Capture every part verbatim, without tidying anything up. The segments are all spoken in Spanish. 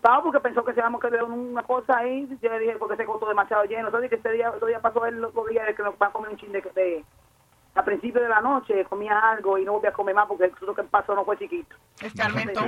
asustado porque pensó que se íbamos a quedar una cosa ahí. Yo le dije, porque se costó demasiado lleno. Entonces, que ese día, ese día pasó el otro día de que nos va a comer un chin de, de a principio de la noche, comía algo y no volví a comer más porque el susto que pasó no fue chiquito. Escarmentó.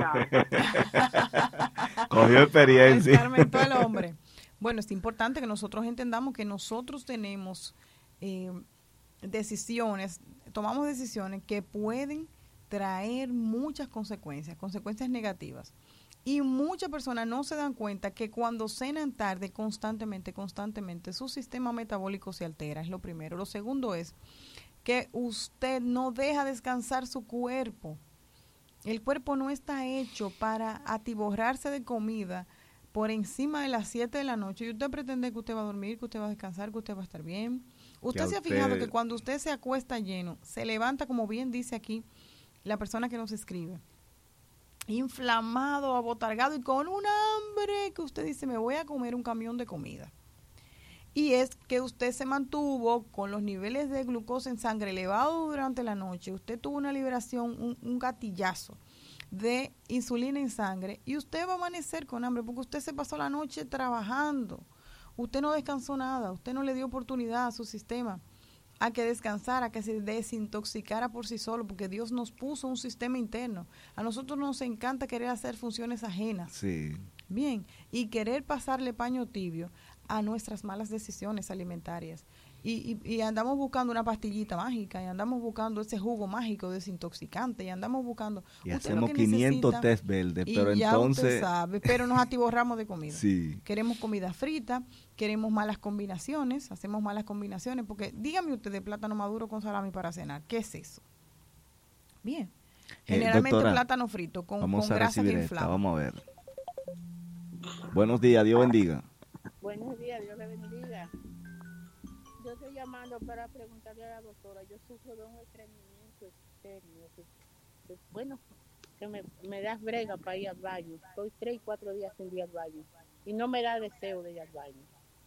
Cogió experiencia. Escarmentó el hombre. Bueno, es importante que nosotros entendamos que nosotros tenemos eh, decisiones, tomamos decisiones que pueden traer muchas consecuencias, consecuencias negativas. Y muchas personas no se dan cuenta que cuando cenan tarde constantemente, constantemente, su sistema metabólico se altera, es lo primero. Lo segundo es que usted no deja descansar su cuerpo. El cuerpo no está hecho para atiborrarse de comida por encima de las siete de la noche y usted pretende que usted va a dormir, que usted va a descansar, que usted va a estar bien. Usted se ha fijado que cuando usted se acuesta lleno, se levanta, como bien dice aquí la persona que nos escribe, inflamado, abotargado y con un hambre que usted dice, me voy a comer un camión de comida. Y es que usted se mantuvo con los niveles de glucosa en sangre elevados durante la noche, usted tuvo una liberación, un, un gatillazo de insulina en sangre y usted va a amanecer con hambre porque usted se pasó la noche trabajando, usted no descansó nada, usted no le dio oportunidad a su sistema a que descansara, a que se desintoxicara por sí solo, porque Dios nos puso un sistema interno. A nosotros nos encanta querer hacer funciones ajenas. Sí. Bien, y querer pasarle paño tibio a nuestras malas decisiones alimentarias. Y, y, y andamos buscando una pastillita mágica, y andamos buscando ese jugo mágico desintoxicante, y andamos buscando... Y hacemos quinientos test verdes, pero ya entonces... usted sabe, pero nos atiborramos de comida. Sí. Queremos comida frita, queremos malas combinaciones, hacemos malas combinaciones, porque dígame usted de plátano maduro con salami para cenar, ¿qué es eso? Bien, generalmente eh, doctora, plátano frito con, vamos con a grasa que esta, inflama. Vamos a ver. Buenos días, Dios bendiga. Buenos días, Dios le bendiga. Yo estoy llamando para preguntarle a la doctora, yo sufro de un estreñimiento externo, que, que, bueno, que me, me da brega para ir al baño, estoy tres y cuatro días sin ir al baño, y no me da deseo de ir al baño.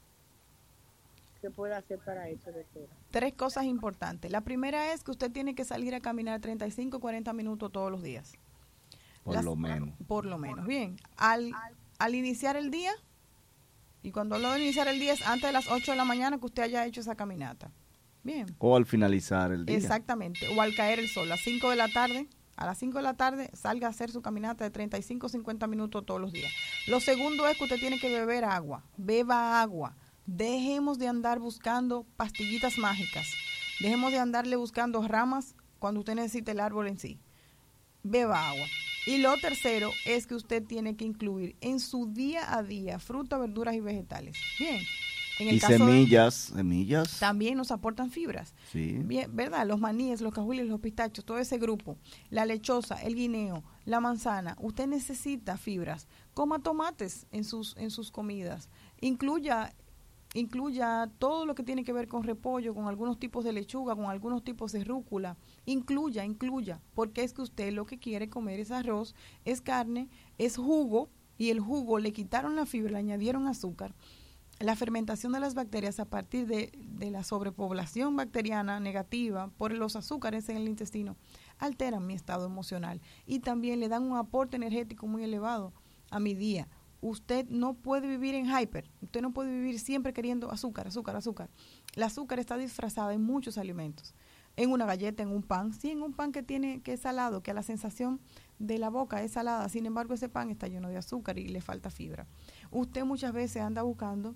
¿Qué puede hacer para eso, doctora? Tres cosas importantes. La primera es que usted tiene que salir a caminar treinta y cinco, cuarenta minutos todos los días. Por Las, lo menos. Por lo menos, bien. Al, al iniciar el día... Y cuando hablo de iniciar el día es antes de las ocho de la mañana que usted haya hecho esa caminata. Bien. O al finalizar el día. Exactamente. O al caer el sol. A las cinco de la tarde, a las cinco de la tarde, salga a hacer su caminata de treinta y cinco, cincuenta minutos todos los días. Lo segundo es que usted tiene que beber agua. Beba agua. Dejemos de andar buscando pastillitas mágicas. Dejemos de andarle buscando ramas cuando usted necesite el árbol en sí. Beba agua. Y lo tercero es que usted tiene que incluir en su día a día frutas, verduras y vegetales. Bien. En el y caso semillas, de, semillas. También nos aportan fibras. Sí. Bien, ¿verdad? Los maníes, los cajuiles, los pistachos, todo ese grupo. La lechosa, el guineo, la manzana. Usted necesita fibras. Coma tomates en sus, en sus comidas. Incluya... incluya todo lo que tiene que ver con repollo, con algunos tipos de lechuga, con algunos tipos de rúcula, incluya, incluya, porque es que usted lo que quiere comer es arroz, es carne, es jugo, y el jugo le quitaron la fibra, le añadieron azúcar. La fermentación de las bacterias a partir de, de la sobrepoblación bacteriana negativa por los azúcares en el intestino alteran mi estado emocional y también le dan un aporte energético muy elevado a mi día. Usted no puede vivir en hyper, usted no puede vivir siempre queriendo azúcar, azúcar, azúcar. El azúcar está disfrazada en muchos alimentos, en una galleta, en un pan, sí, en un pan que tiene que es salado, que a la sensación de la boca es salada, sin embargo ese pan está lleno de azúcar y le falta fibra. Usted muchas veces anda buscando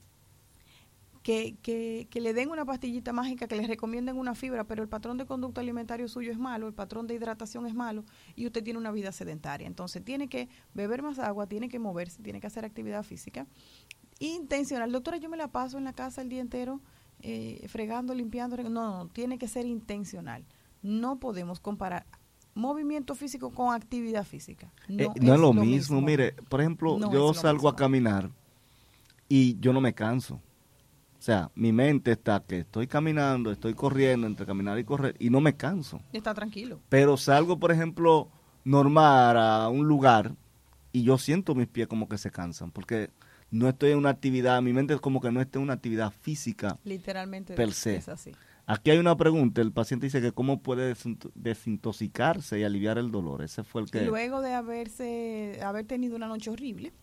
que, que, que le den una pastillita mágica, que le recomienden una fibra, pero el patrón de conducta alimentario suyo es malo, el patrón de hidratación es malo y usted tiene una vida sedentaria. Entonces tiene que beber más agua, tiene que moverse, tiene que hacer actividad física intencional. Doctora, yo me la paso en la casa el día entero eh, fregando, limpiando. No, no, tiene que ser intencional. No podemos comparar movimiento físico con actividad física. No, eh, no es, lo, lo mismo. mismo. Mire, por ejemplo, no yo salgo mismo. a caminar y yo no me canso. O sea, mi mente está que estoy caminando, estoy corriendo, entre caminar y correr, y no me canso. Está tranquilo. Pero salgo, por ejemplo, normal a un lugar y yo siento mis pies como que se cansan, porque no estoy en una actividad, mi mente es como que no está en una actividad física. Literalmente per se. Es así. Aquí hay una pregunta, el paciente dice que cómo puede desintoxicarse y aliviar el dolor. Ese fue el que... Luego de haberse haber tenido una noche horrible,